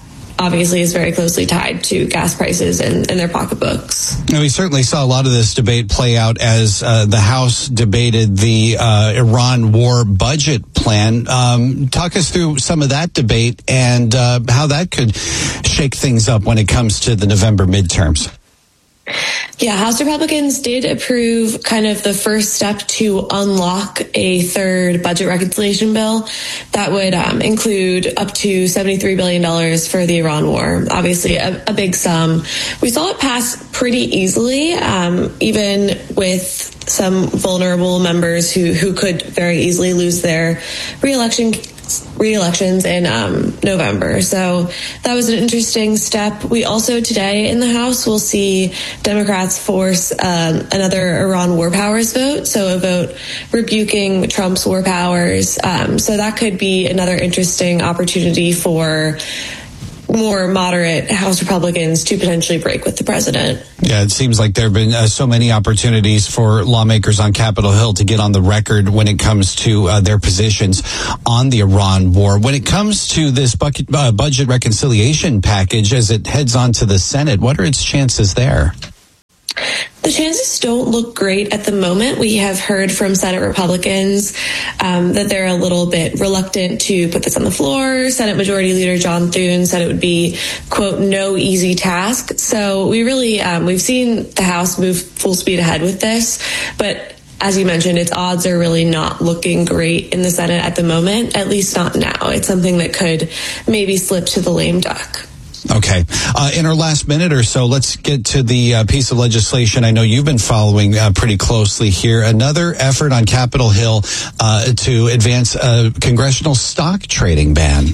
obviously is very closely tied to gas prices and, and their pocketbooks. And we certainly saw a lot of this debate play out as uh, the House debated the uh, Iran war budget plan. Um, talk us through some of that debate and uh, how that could shake things up when it comes to the November midterms. Yeah, House Republicans did approve kind of the first step to unlock a third budget reconciliation bill that would um, include up to seventy-three billion dollars for the Iran war. Obviously, a, a big sum. We saw it pass pretty easily, um, even with some vulnerable members who, who could very easily lose their reelection re-elections in um, November. So that was an interesting step. We also today in the House will see Democrats force um, another Iran war powers vote, so a vote rebuking Trump's war powers. Um, so that could be another interesting opportunity for more moderate House Republicans to potentially break with the president. Yeah, it seems like there have been uh, so many opportunities for lawmakers on Capitol Hill to get on the record when it comes to uh, their positions on the Iran war. When it comes to this bucket, uh, budget reconciliation package as it heads on to the Senate, what are its chances there? The chances don't look great at the moment. We have heard from Senate Republicans um, that they're a little bit reluctant to put this on the floor. Senate Majority Leader John Thune said it would be, quote, no easy task. So we really, um, we've seen the House move full speed ahead with this, but as you mentioned, its odds are really not looking great in the Senate at the moment, at least not now. It's something that could maybe slip to the lame duck. Okay. Uh, in our last minute or so, let's get to the uh, piece of legislation I know you've been following uh, pretty closely here. Another effort on Capitol Hill uh, to advance a congressional stock trading ban.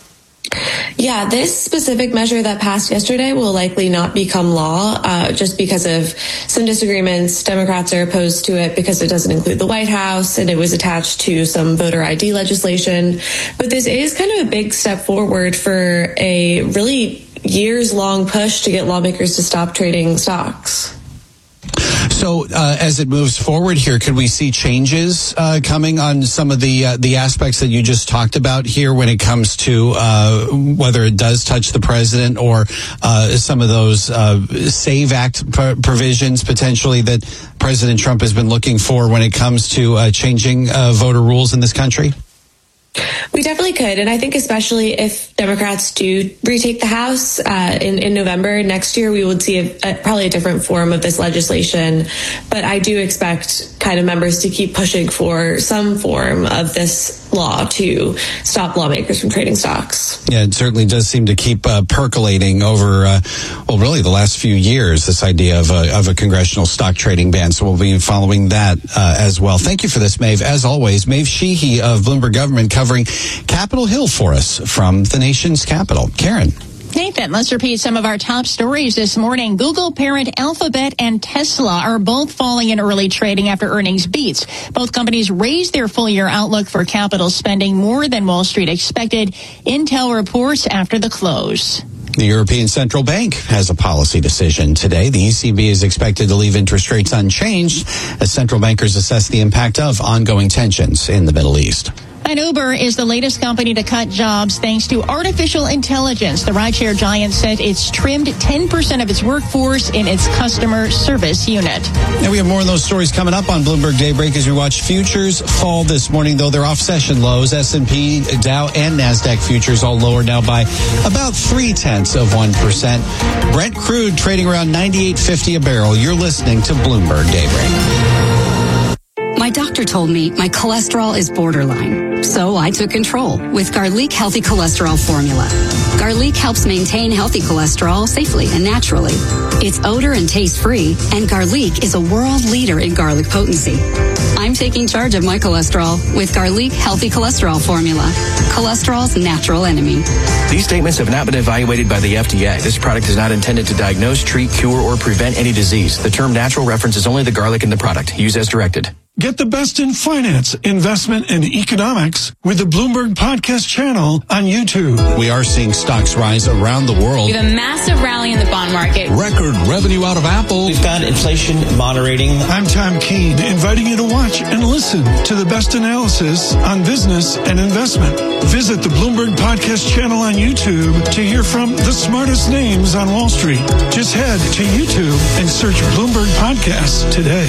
Yeah, this specific measure that passed yesterday will likely not become law uh, just because of some disagreements. Democrats are opposed to it because it doesn't include the White House and it was attached to some voter I D legislation. But this is kind of a big step forward for a really years-long push to get lawmakers to stop trading stocks. So uh, as it moves forward here, could we see changes uh, coming on some of the uh, the aspects that you just talked about here when it comes to uh, whether it does touch the president or uh, some of those uh, SAVE Act pr- provisions potentially that President Trump has been looking for when it comes to uh, changing uh, voter rules in this country? We definitely could. And I think especially if Democrats do retake the House uh, in, in November next year, we would see a, a, probably a different form of this legislation. But I do expect kind of members to keep pushing for some form of this law to stop lawmakers from trading stocks. Yeah, it certainly does seem to keep uh, percolating over, uh, well, really the last few years, this idea of a, of a congressional stock trading ban. So we'll be following that uh, as well. Thank you for this, Maeve. As always, Maeve Sheehy of Bloomberg Government covering Capitol Hill for us from the nation's capital. Karen. Nathan, let's repeat some of our top stories this morning. Google parent Alphabet and Tesla are both falling in early trading after earnings beats. Both companies raised their full-year outlook for capital spending more than Wall Street expected. Intel reports after the close. The European Central Bank has a policy decision today. The E C B is expected to leave interest rates unchanged as central bankers assess the impact of ongoing tensions in the Middle East. And Uber is the latest company to cut jobs thanks to artificial intelligence. The rideshare giant said it's trimmed ten percent of its workforce in its customer service unit. And we have more of those stories coming up on Bloomberg Daybreak as we watch futures fall this morning, though they're off session lows. S and P, Dow, and NASDAQ futures all lower now by about three-tenths of one percent. Brent crude trading around ninety-eight fifty a barrel. You're listening to Bloomberg Daybreak. My doctor told me my cholesterol is borderline, so I took control with Garlic Healthy Cholesterol Formula. Garlic helps maintain healthy cholesterol safely and naturally. It's odor and taste-free, and Garlic is a world leader in garlic potency. I'm taking charge of my cholesterol with Garlic Healthy Cholesterol Formula, cholesterol's natural enemy. These statements have not been evaluated by the F D A. This product is not intended to diagnose, treat, cure, or prevent any disease. The term natural references only the garlic in the product. Use as directed. Get the best in finance, investment, and economics with the Bloomberg Podcast channel on YouTube. We are seeing stocks rise around the world. We have a massive rally in the bond market. Record revenue out of Apple. We've got inflation moderating. I'm Tom Keene, inviting you to watch and listen to the best analysis on business and investment. Visit the Bloomberg Podcast channel on YouTube to hear from the smartest names on Wall Street. Just head to YouTube and search Bloomberg Podcasts today.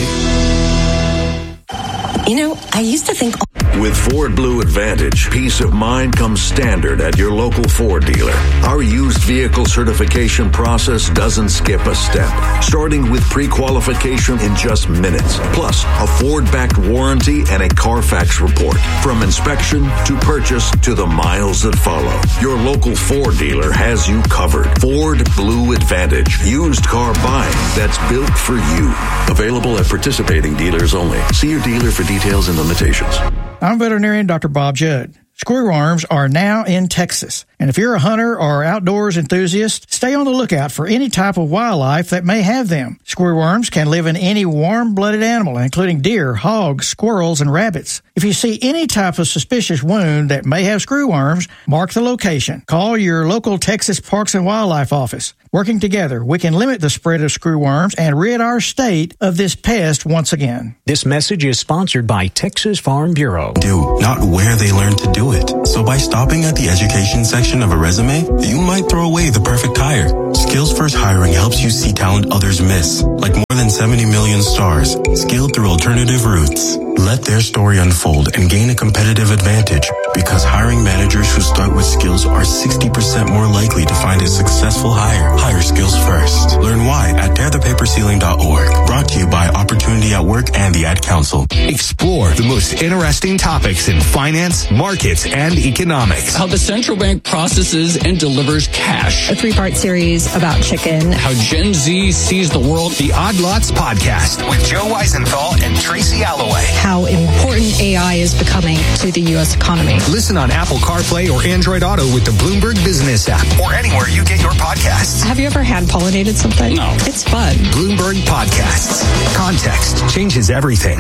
You know, I used to think... With Ford Blue Advantage, peace of mind comes standard at your local Ford dealer. Our used vehicle certification process doesn't skip a step, starting with pre-qualification in just minutes, plus a Ford-backed warranty and a Carfax report. From inspection to purchase to the miles that follow, your local Ford dealer has you covered. Ford Blue Advantage, used car buying that's built for you. Available at participating dealers only. See your dealer for details and limitations. I'm veterinarian Doctor Bob Judd. Screwworms are now in Texas. And if you're a hunter or outdoors enthusiast, stay on the lookout for any type of wildlife that may have them. Screwworms can live in any warm-blooded animal, including deer, hogs, squirrels, and rabbits. If you see any type of suspicious wound that may have screwworms, mark the location. Call your local Texas Parks and Wildlife office. Working together, we can limit the spread of screwworms and rid our state of this pest once again. This message is sponsored by Texas Farm Bureau. Do, not where they learn to do it. So by stopping at the education section of a resume, you might throw away the perfect hire. Skills First Hiring helps you see talent others miss, like more than seventy million stars, skilled through alternative routes. Let their story unfold and gain a competitive advantage, because hiring managers who start with skills are sixty percent more likely to find a successful hire. Hire skills first. Learn why at tear the paper ceiling dot org. Brought to you by Opportunity at Work and the Ad Council. Explore the most interesting topics in finance, markets, and economics. How the central bank processes and delivers cash. A three-part series about chicken. How Gen Z sees the world. The Odd Lots Podcast with Joe Weisenthal and Tracy Alloway. How important A I is becoming to the U S economy. Listen on Apple CarPlay or Android Auto with the Bloomberg Business app or anywhere you get your podcasts. Have you ever hand-pollinated something? No. It's fun. Bloomberg Podcasts. Context changes everything.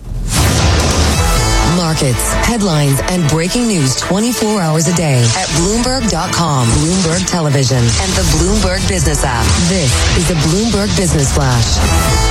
Markets, headlines, and breaking news twenty-four hours a day at Bloomberg dot com, Bloomberg Television, and the Bloomberg Business app. This is the Bloomberg Business Flash.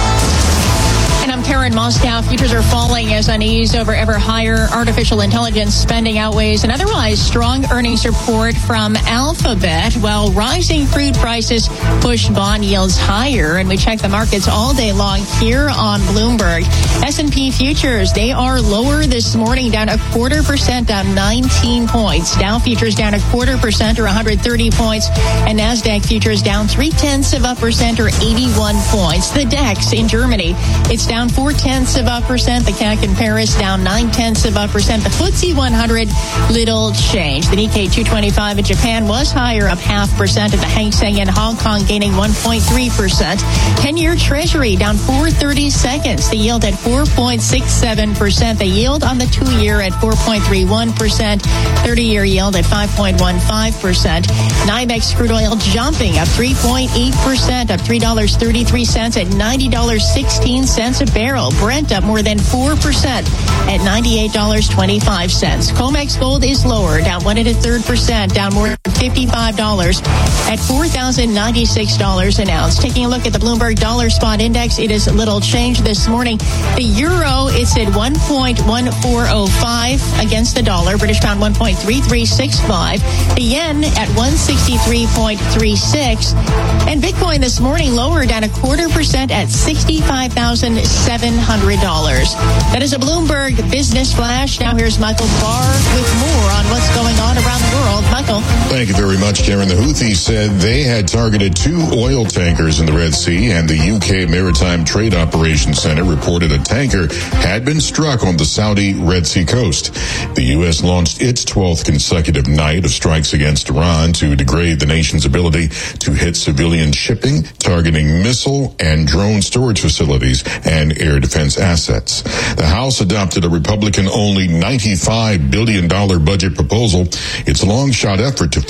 And I'm Karen Moskow. Futures are falling as unease over ever higher artificial intelligence spending outweighs an otherwise strong earnings report from Alphabet, while rising crude prices push bond yields higher. And we check the markets all day long here on Bloomberg. S and P futures, they are lower this morning, down a quarter percent, down nineteen points. Dow futures down a quarter percent or one hundred thirty points. And NASDAQ futures down three-tenths of a percent or eighty-one points. The DAX in Germany, it's down down four-tenths of a percent. The C A C in Paris down nine-tenths of a percent. The F T S E one hundred, little change. The Nikkei two twenty-five in Japan was higher, up half percent. And the Hang Seng in Hong Kong gaining one point three percent. ten-year Treasury down four thirty-seconds. The yield at four point six seven percent. The yield on the two-year at four point three one percent. thirty-year yield at five point one five percent. NYMEX crude oil jumping up three point eight percent, up three dollars and thirty-three cents at ninety dollars and sixteen cents a barrel. Brent up more than four percent at ninety-eight dollars and twenty-five cents. COMEX gold is lower, down one and a third percent, down more than fifty-five dollars at four thousand ninety-six dollars an ounce. Taking a look at the Bloomberg Dollar Spot Index, it is little change this morning. The euro, it's at one point one four oh five against the dollar. British pound one point three three six five. The yen at one sixty-three point three six. And Bitcoin this morning lower, down a quarter percent at sixty-five thousand seven hundred dollars. That is a Bloomberg Business Flash. Now here's Michael Barr with more on what's going on around the world. Michael. Thank you very much, Karen. The Houthis said they had targeted two oil tankers in the Red Sea, and the U K Maritime Trade Operations Center reported a tanker had been struck on the Saudi Red Sea coast. The U S launched its twelfth consecutive night of strikes against Iran to degrade the nation's ability to hit civilian shipping, targeting missile and drone storage facilities and air defense assets. The House adopted a Republican-only ninety-five billion dollars budget proposal. It's a long-shot effort to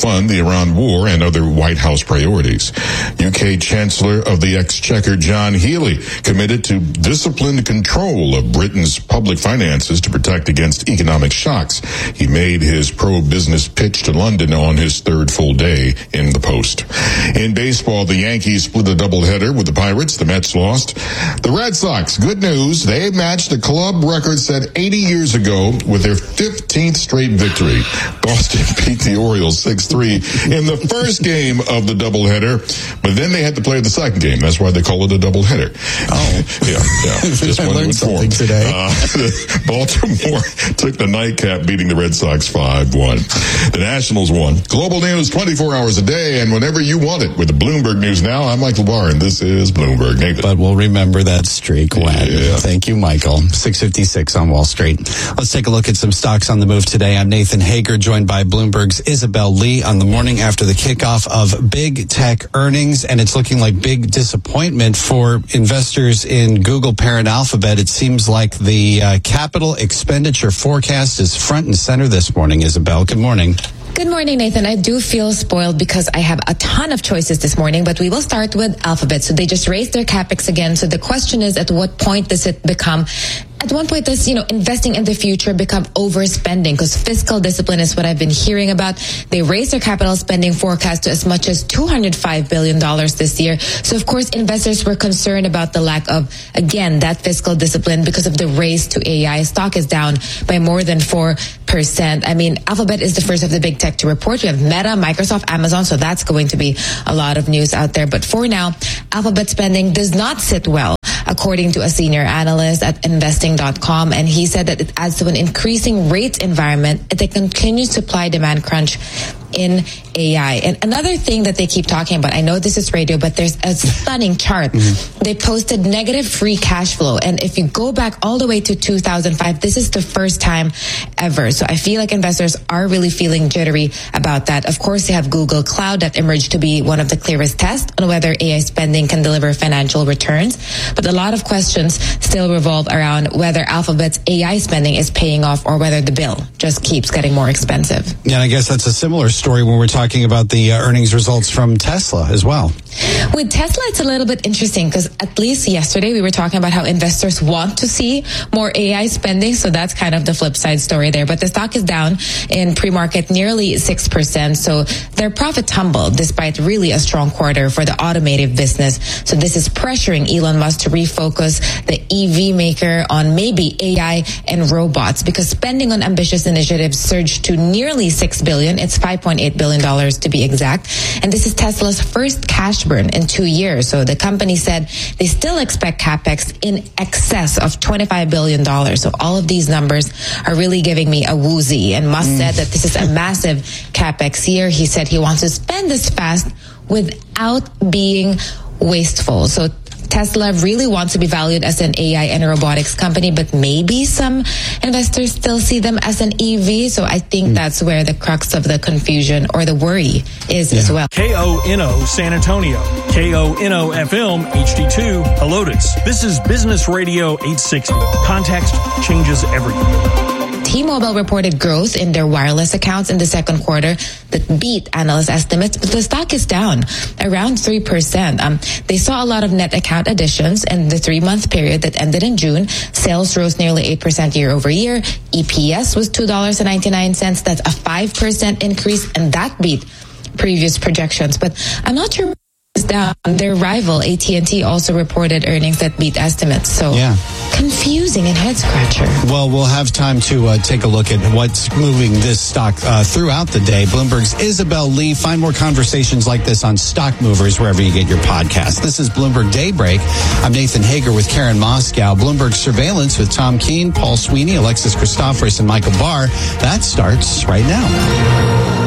fund the Iran war and other White House priorities. U K Chancellor of the Exchequer John Healey committed to disciplined control of Britain's public finances to protect against economic shocks. He made his pro-business pitch to London on his third full day in the post. In baseball, the Yankees split a doubleheader with the Pirates. The Mets lost. The Red Sox, good news, they matched a club record set eighty years ago with their fifteenth straight victory. Boston beat the Orioles six three in the first game of the doubleheader, but then they had to play the second game. That's why they call it a doubleheader. Oh. yeah, yeah. Just I one learned something today. Uh, Baltimore took the nightcap, beating the Red Sox five one. The Nationals won. Global news twenty-four hours a day and whenever you want it with the Bloomberg News Now. I'm Michael Barr, and this is Bloomberg. Nathan. But we'll remember that streak when. Yeah. Thank you, Michael. six fifty-six on Wall Street. Let's take a look at some stocks on the move today. I'm Nathan Hager, joined by Bloomberg's Isabel Lee on the morning after the kickoff of big tech earnings, and it's looking like big disappointment for investors in Google parent Alphabet. It seems like the uh, capital expenditure forecast is front and center this morning. Isabel, good morning. Good morning, Nathan. I do feel spoiled because I have a ton of choices this morning, but we will start with Alphabet. So they just raised their capex again. So the question is, at what point does it become, at one point does, you know, investing in the future become overspending? Because fiscal discipline is what I've been hearing about. They raised their capital spending forecast to as much as two hundred five billion dollars this year. So of course, investors were concerned about the lack of, again, that fiscal discipline because of the race to A I. Stock is down by more than four percent. I mean, Alphabet is the first of the big tech to report. We have Meta, Microsoft, Amazon, so that's going to be a lot of news out there. But for now, Alphabet spending does not sit well, according to a senior analyst at investing dot com. And he said that it adds to an increasing rate environment at the continued supply-demand crunch in A I. And another thing that they keep talking about, I know this is radio, but there's a stunning chart. Mm-hmm. They posted negative free cash flow. And if you go back all the way to two thousand five, this is the first time ever. So I feel like investors are really feeling jittery about that. Of course, they have Google Cloud that emerged to be one of the clearest tests on whether A I spending can deliver financial returns. But a lot of questions still revolve around whether Alphabet's A I spending is paying off or whether the bill just keeps getting more expensive. Yeah, and I guess that's a similar story when we're talking about the uh, earnings results from Tesla as well. With Tesla, it's a little bit interesting because at least yesterday we were talking about how investors want to see more A I spending. So that's kind of the flip side story there. But the stock is down in pre-market nearly six percent. So their profit tumbled despite really a strong quarter for the automotive business. So this is pressuring Elon Musk to refocus the E V maker on maybe A I and robots because spending on ambitious initiatives surged to nearly six billion dollars. It's five point eight billion dollars to be exact. And this is Tesla's first cash burn in two years. So the company said they still expect capex in excess of twenty-five billion dollars. So all of these numbers are really giving me a woozy. And Musk mm. said that this is a massive capex year. He said he wants to spend this fast without being wasteful. So Tesla really wants to be valued as an A I and robotics company, but maybe some investors still see them as an E V. So I think mm. that's where the crux of the confusion or the worry is yeah. as well. K O N O San Antonio, K O N O F M H D two Helotes. This is Business Radio eight sixty. Context changes everything. T-Mobile reported growth in their wireless accounts in the second quarter that beat analyst estimates, but the stock is down around three percent. Um, they saw a lot of net account additions in the three-month period that ended in June. Sales rose nearly eight percent year over year. E P S was two dollars and ninety-nine cents. That's a five percent increase, and that beat previous projections. But I'm not sure it's down. Their rival, A T and T, also reported earnings that beat estimates. So yeah. confusing and head scratcher. Well, we'll have time to uh, take a look at what's moving this stock uh, throughout the day. Bloomberg's Isabel Lee. Find more conversations like this on Stock Movers wherever you get your podcast. This is Bloomberg Daybreak. I'm Nathan Hager with Karen Moscow. Bloomberg Surveillance with Tom Keene, Paul Sweeney, Alexis Christoforous, and Michael Barr. That starts right now.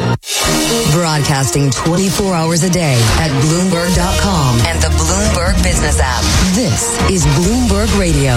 Broadcasting twenty-four hours a day at Bloomberg dot com and the Bloomberg Business app. This is Bloomberg Radio.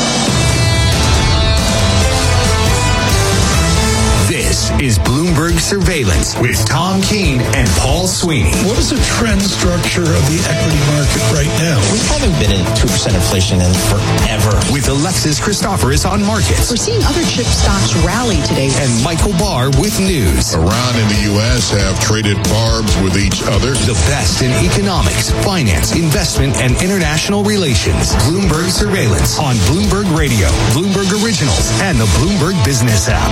This is Bloomberg Surveillance with Tom Keene and Paul Sweeney. What is the trend structure of the equity market right now? We haven't been in two percent inflation in forever. With Alexis Christoforous on markets. We're seeing other chip stocks rally today. And Michael Barr with news. Iran and the U S have traded barbs with each other. The best in economics, finance, investment, and international relations. Bloomberg Surveillance on Bloomberg Radio, Bloomberg Originals, and the Bloomberg Business app.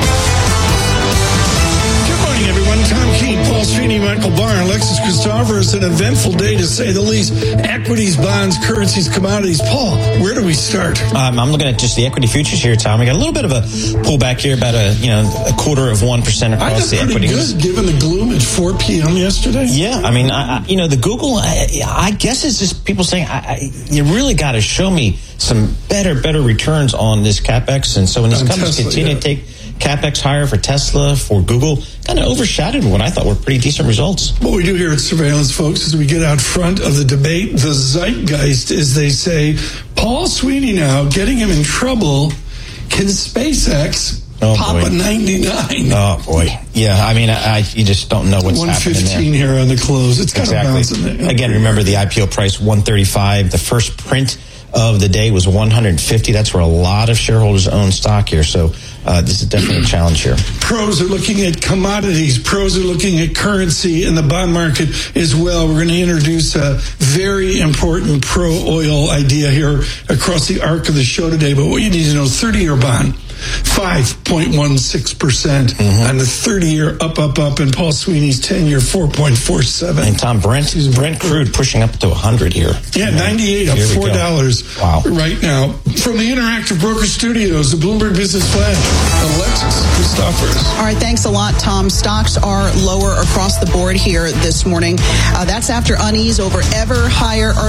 Good morning, everyone. Tom Keene, Paul Sweeney, Michael Barr, and Alexis Christoforous. An eventful day, to say the least. Equities, bonds, currencies, commodities. Paul, where do we start? Um, I'm looking at just the equity futures here, Tom. We got a little bit of a pullback here, about a you know a quarter of one percent across the equities. Pretty good, given the gloom at four p.m. yesterday. Yeah, I mean, I, I, you know, the Google. I, I guess it's just people saying, I, I, you really got to show me some better, better returns on this CapEx. And so when these companies Tesla, continue yeah. to take CapEx higher for Tesla, for Google, kind of overshadowed what I thought were pretty decent results. What we do here at Surveillance, folks, is we get out front of the debate. The zeitgeist, as they say. Paul Sweeney now, getting him in trouble. Can SpaceX oh, pop boy. a ninety-nine? Oh, boy. Yeah, I mean, I, I you just don't know what's happening there. one fifteen here on the close. It's got to bounce in there. Again, remember the I P O price, one thirty-five. The first print of the day was one fifty. That's where a lot of shareholders own stock here. So uh, this is definitely a challenge here. Pros are looking at commodities. Pros are looking at currency in the bond market as well. We're going to introduce a very important pro-oil idea here across the arc of the show today. But what you need to know, thirty-year bond, five point one six percent mm-hmm. on the thirty-year up, up, up, and Paul Sweeney's ten-year four point four seven. And Tom, Brent, Brent crude pushing up to one hundred here. Yeah, ninety-eight up, four dollars wow. right now. From the Interactive Broker Studios, the Bloomberg Business Flash, Alexis Christoforous. All right, thanks a lot, Tom. Stocks are lower across the board here this morning. Uh, that's after unease over ever higher earnings.